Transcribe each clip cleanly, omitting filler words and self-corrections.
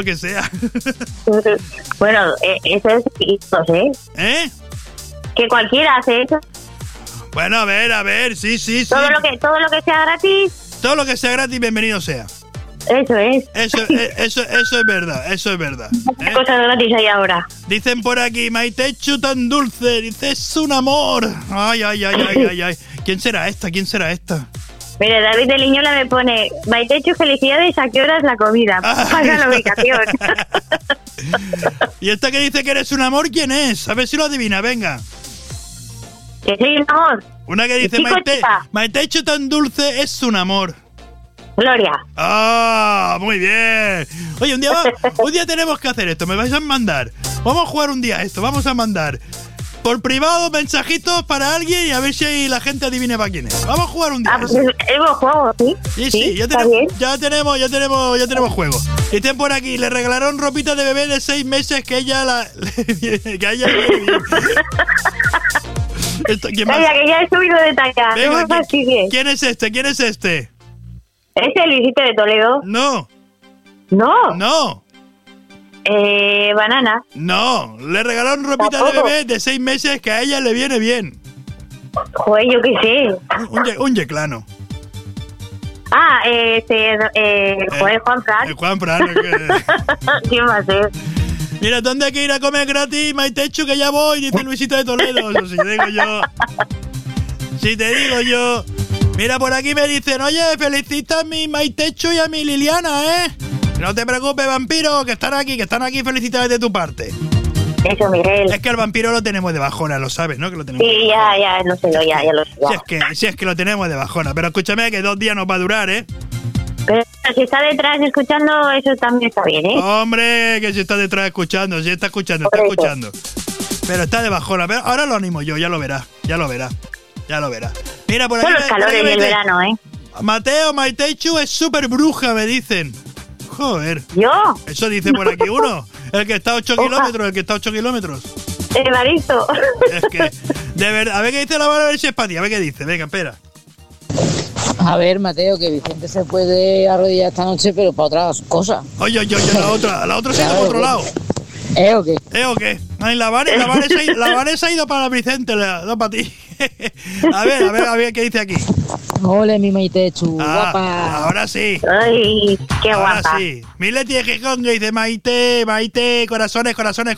lo que sea. Bueno, eso es delitos, ¿eh? ¿Eh? Que cualquiera hace eso. Bueno, a ver, sí. Todo lo que sea gratis, Todo lo que sea gratis, bienvenido sea. eso es. Eso es verdad, ¿eh? Cosas gratis hay ahora. Dicen por aquí, Maitechu tan dulce, dice, es un amor. Ay. ¿Quién será esta? Mire, David de Liñola me pone, Maitechu, felicidades, ¿a qué hora es la comida? Pasa la ubicación. ¿Y esta que dice que eres un amor, quién es? A ver si lo adivina, venga. Que soy un amor. Una que dice, Maitechu tan dulce es un amor. Gloria. ¡Ah! Muy bien. Oye, un día tenemos que hacer esto. Me vais a mandar. Vamos a jugar un día esto. Vamos a mandar por privado mensajitos para alguien y a ver si la gente adivine para quién es. Vamos a jugar un día. Pues hemos jugado, ¿sí? Sí, ya tenemos juego. Dicen por aquí, le regalaron ropita de bebé de 6 meses que ella que a ella le viene bien. Vaya, que ya he subido de talla. Venga, No me fastidie. ¿Quién es este? ¿Es el Luisito de Toledo? No. Banana. No, le regalaron ropita de bebé de 6 meses que a ella le viene bien. Joder, yo qué sé. Un yeclano. Joder, Juan Fran. Juan Fran. ¿Quién va a ser? Mira, ¿dónde hay que ir a comer gratis, Maitechu, que ya voy? Dice Luisito de Toledo. Eso sí, te digo yo. Mira, por aquí me dicen, oye, felicita a mi Maitechu y a mi Liliana, ¿eh? No te preocupes, vampiro, que están aquí felicitadas de tu parte. Eso, Miguel. Es que el vampiro lo tenemos de bajona, lo sabes, ¿no? Que lo tenemos sí, ya lo sé. Si es que lo tenemos de bajona, pero escúchame que 2 días nos va a durar, ¿eh? Pero si está detrás escuchando, eso también está bien, ¿eh? Hombre, que si está detrás escuchando, está escuchando. Pero está de bajona, pero ahora lo animo yo, ya lo verás. Mira, por aquí. Son los calores del verano, ¿eh? Mateo, Maitechu es súper bruja, me dicen. Joder. ¿Yo? Eso dice por aquí uno. El que está a 8 kilómetros. Evaristo. Es que, de verdad, a ver qué dice la mano de si es para ti, a ver qué dice. Venga, espera. A ver, Mateo, que Vicente se puede arrodillar esta noche, pero para otras cosas. Oye, la otra se ha ido por otro lado. ¿O qué? ¿O qué? Ay, la Vanessa ha ido para Vicente, no para ti. A ver qué dice aquí. Ole, mi Maitechu, guapa. Ahora sí. Ay, qué ahora guapa. Sí. Mi Leti de Gijón que dice Maite, corazones.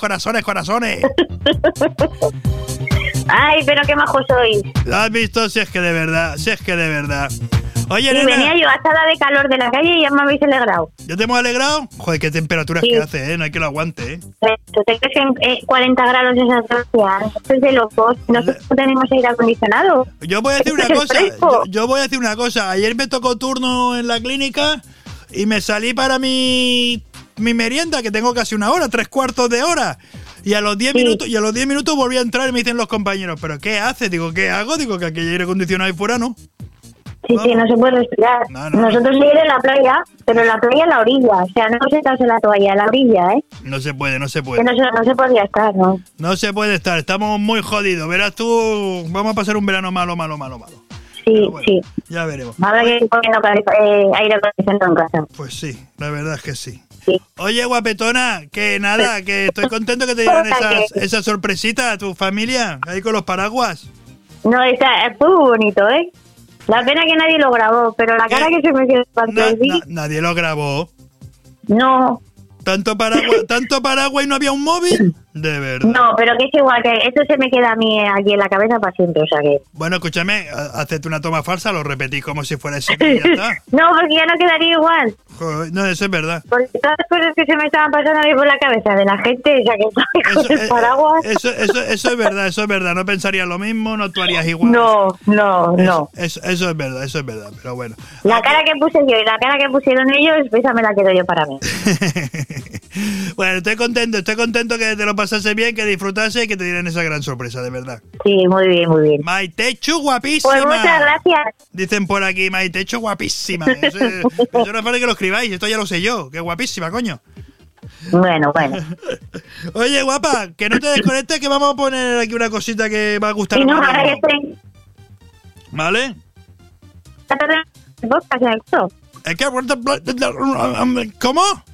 Ay, pero qué majo soy. ¿Lo has visto? Si es que de verdad. Oye, sí, nena. Venía yo asada de calor de la calle y ya me habéis alegrado. ¿Yo te hemos alegrado? Joder, qué temperaturas que hace, ¿eh? No hay que lo aguante, ¿eh? Tú te crees en 40 grados esa gracia. Esto es de locos. Nosotros no tenemos aire acondicionado. Yo voy a decir una cosa. Ayer me tocó turno en la clínica y me salí para mi merienda, que tengo casi una hora, 3/4 de hora. Y a los 10 minutos volví a entrar y me dicen los compañeros, ¿pero qué haces? Digo, ¿qué hago? Digo, que aquí hay aire acondicionado ahí fuera, ¿no? Sí, no se puede respirar. Nosotros ir en la playa, pero en la playa en la orilla. O sea, no sentados en la toalla, en la orilla, ¿eh? No se puede. Que no se podía estar, ¿no? No se puede estar, estamos muy jodidos. Verás tú, vamos a pasar un verano malo. Sí, bueno, sí. Ya veremos. Habrá que ir poniendo aire acondicionado en casa. Pues sí, la verdad es que sí. Sí. Oye, guapetona, que nada, que estoy contento que te dieran esa sorpresita a tu familia, ahí con los paraguas. No, es muy bonito, ¿eh? La pena que nadie lo grabó, pero la cara que se me quedó cuando vi... Nadie lo grabó. No. ¿Tanto paraguas y no había un móvil? De verdad. No, pero que es igual, que esto se me queda a mí aquí en la cabeza para siempre, o sea que... Bueno, escúchame, hacete una toma falsa, lo repetís como si fuera ese y ya está. No, porque ya no quedaría igual. Joder, no, eso es verdad. Porque todas las cosas que se me estaban pasando a mí por la cabeza de la gente, o sea que con el paraguas... Eso es verdad, no pensarías lo mismo, no actuarías igual. No. Eso es verdad, pero bueno. La cara que puse yo y la cara que pusieron ellos, esa me la quedo yo para mí. Bueno, estoy contento que te lo pasase bien, que disfrutase y que te dieran esa gran sorpresa, de verdad. Sí, muy bien. Maitechu, guapísima. Pues muchas gracias. Dicen por aquí, Maitechu, guapísima. Eso no es falta que lo escribáis, esto ya lo sé yo, que guapísima, coño. Bueno. Oye, guapa, que no te desconectes, que vamos a poner aquí una cosita que va a gustar. Y no, ahora que estoy... ¿Vale? ¿Qué? ¿Cómo?